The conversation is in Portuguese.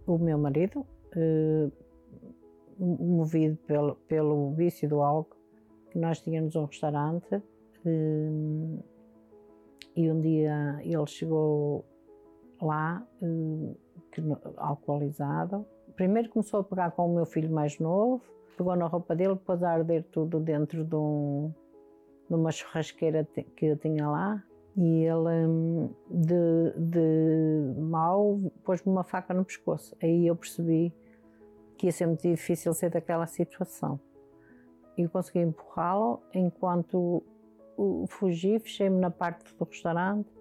o meu marido, movido pelo vício do álcool, que nós tínhamos um restaurante e um dia ele chegou lá, alcoolizado. Primeiro começou a pegar com o meu filho mais novo, pegou na roupa dele, pôs a arder tudo dentro de uma churrasqueira que eu tinha lá, e ele, de mau, pôs-me uma faca no pescoço. Aí eu percebi que ia ser muito difícil sair daquela situação. E consegui empurrá-lo. Enquanto fugi, fechei-me na parte do restaurante